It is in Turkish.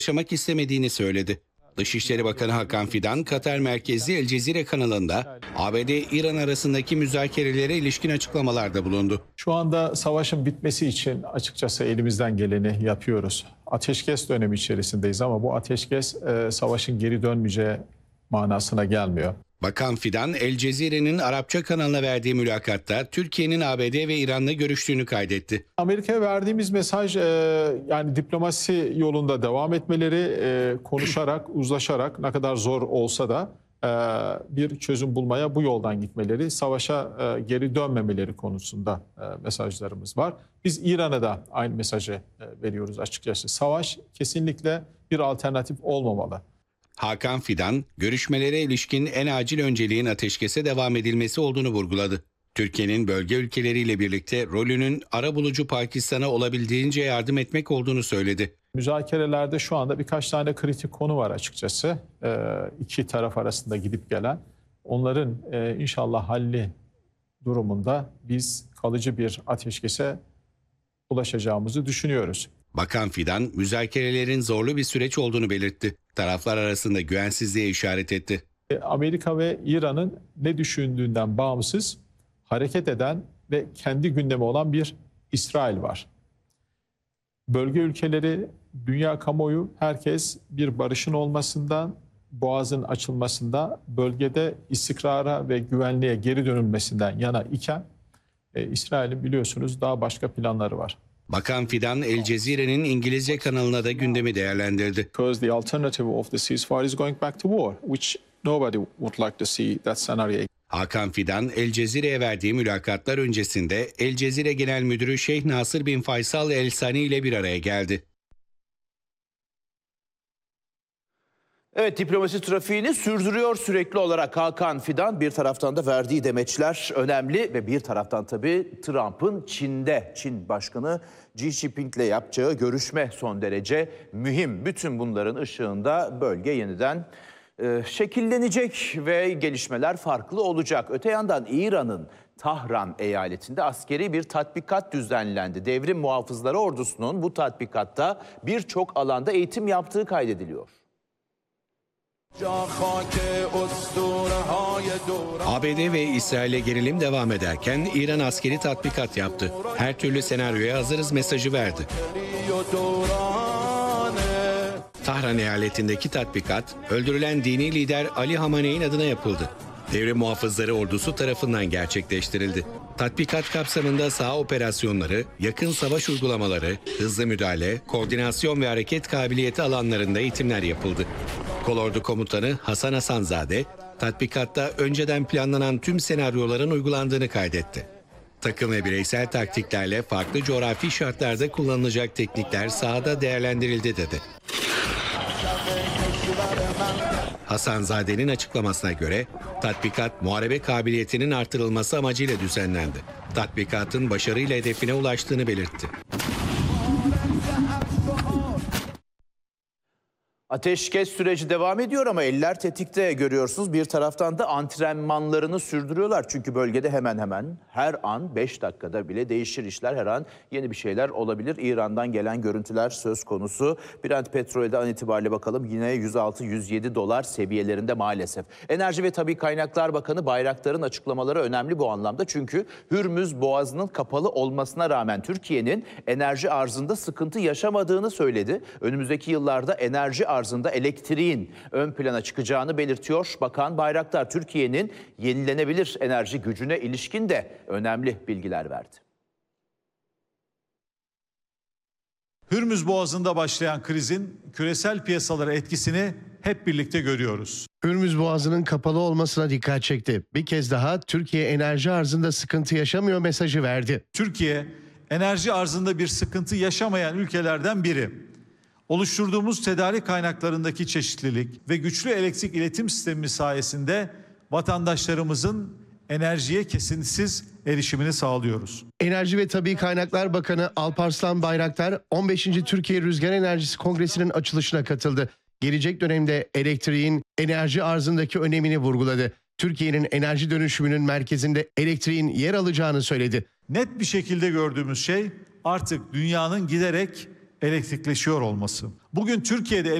yaşamak istemediğini söyledi. Dışişleri Bakanı Hakan Fidan, Katar merkezli El Cezire kanalında ABD-İran arasındaki müzakerelere ilişkin açıklamalarda bulundu. Şu anda savaşın bitmesi için açıkçası elimizden geleni yapıyoruz. Ateşkes dönemi içerisindeyiz ama bu ateşkes savaşın geri dönmeyeceği manasına gelmiyor. Bakan Fidan, El Cezire'nin Arapça kanalına verdiği mülakatta Türkiye'nin ABD ve İran'la görüştüğünü kaydetti. Amerika'ya verdiğimiz mesaj yani diplomasi yolunda devam etmeleri, konuşarak, uzlaşarak ne kadar zor olsa da bir çözüm bulmaya bu yoldan gitmeleri, savaşa geri dönmemeleri konusunda mesajlarımız var. Biz İran'a da aynı mesajı veriyoruz açıkçası. Savaş kesinlikle bir alternatif olmamalı. Hakan Fidan, görüşmelere ilişkin en acil önceliğin ateşkese devam edilmesi olduğunu vurguladı. Türkiye'nin bölge ülkeleriyle birlikte rolünün arabulucu Pakistan'a olabildiğince yardım etmek olduğunu söyledi. Müzakerelerde şu anda birkaç tane kritik konu var açıkçası. İki taraf arasında gidip gelen. Onların inşallah halli durumunda biz kalıcı bir ateşkese ulaşacağımızı düşünüyoruz. Bakan Fidan, müzakerelerin zorlu bir süreç olduğunu belirtti. Taraflar arasında güvensizliğe işaret etti. Amerika ve İran'ın ne düşündüğünden bağımsız hareket eden ve kendi gündemi olan bir İsrail var. Bölge ülkeleri, dünya kamuoyu, herkes bir barışın olmasından, boğazın açılmasında, bölgede istikrara ve güvenliğe geri dönülmesinden yana iken İsrail'in biliyorsunuz daha başka planları var. Bakan Fidan, El Cezire'nin İngilizce kanalına da gündemi değerlendirdi. Because the alternative of the ceasefire is going back to war, which nobody would like to see that scenario. Hakan Fidan, El Cezire'ye verdiği mülakatlar öncesinde El Cezire Genel Müdürü Şeyh Nasır bin Faysal El Sani ile bir araya geldi. Evet, diplomasi trafiğini sürdürüyor sürekli olarak Hakan Fidan. Bir taraftan da verdiği demeçler önemli ve bir taraftan tabii Trump'ın Çin Başkanı Xi Jinping'le yapacağı görüşme son derece mühim. Bütün bunların ışığında bölge yeniden şekillenecek ve gelişmeler farklı olacak. Öte yandan İran'ın Tahran eyaletinde askeri bir tatbikat düzenlendi. Devrim Muhafızları Ordusu'nun bu tatbikatta birçok alanda eğitim yaptığı kaydediliyor. ABD ve İsrail'e gerilim devam ederken İran askeri tatbikat yaptı. Her türlü senaryoya hazırız mesajı verdi. Tahran eyaletindeki tatbikat, öldürülen dini lider Ali Hamaney'in adına yapıldı. Devrim Muhafızları Ordusu tarafından gerçekleştirildi. Tatbikat kapsamında saha operasyonları, yakın savaş uygulamaları, hızlı müdahale, koordinasyon ve hareket kabiliyeti alanlarında eğitimler yapıldı. Kolordu Komutanı Hasan Hasanzade, tatbikatta önceden planlanan tüm senaryoların uygulandığını kaydetti. Takım ve bireysel taktiklerle farklı coğrafi şartlarda kullanılacak teknikler sahada değerlendirildi dedi. Hasanzade'nin açıklamasına göre tatbikat muharebe kabiliyetinin artırılması amacıyla düzenlendi. Tatbikatın başarıyla hedefine ulaştığını belirtti. Ateşkes süreci devam ediyor ama eller tetikte görüyorsunuz. Bir taraftan da antrenmanlarını sürdürüyorlar. Çünkü bölgede hemen hemen her an 5 dakikada bile değişir işler. Her an yeni bir şeyler olabilir. İran'dan gelen görüntüler söz konusu. Brent petrolde an itibariyle bakalım yine 106-107 dolar seviyelerinde maalesef. Enerji ve Tabii Kaynaklar Bakanı Bayraktar'ın açıklamaları önemli bu anlamda. Çünkü Hürmüz Boğazı'nın kapalı olmasına rağmen Türkiye'nin enerji arzında sıkıntı yaşamadığını söyledi. Önümüzdeki yıllarda enerji arzında elektriğin ön plana çıkacağını belirtiyor. Bakan Bayraktar, Türkiye'nin yenilenebilir enerji gücüne ilişkin de önemli bilgiler verdi. Hürmüz Boğazı'nda başlayan krizin küresel piyasalara etkisini hep birlikte görüyoruz. Hürmüz Boğazı'nın kapalı olmasına dikkat çekti. Bir kez daha Türkiye enerji arzında sıkıntı yaşamıyor mesajı verdi. Türkiye enerji arzında bir sıkıntı yaşamayan ülkelerden biri. Oluşturduğumuz tedarik kaynaklarındaki çeşitlilik ve güçlü elektrik iletim sistemi sayesinde vatandaşlarımızın enerjiye kesintisiz erişimini sağlıyoruz. Enerji ve Tabii Kaynaklar Bakanı Alparslan Bayraktar 15. Türkiye Rüzgar Enerjisi Kongresi'nin açılışına katıldı. Gelecek dönemde elektriğin enerji arzındaki önemini vurguladı. Türkiye'nin enerji dönüşümünün merkezinde elektriğin yer alacağını söyledi. Net bir şekilde gördüğümüz şey artık dünyanın giderek elektrikleşiyor olması. Bugün Türkiye'de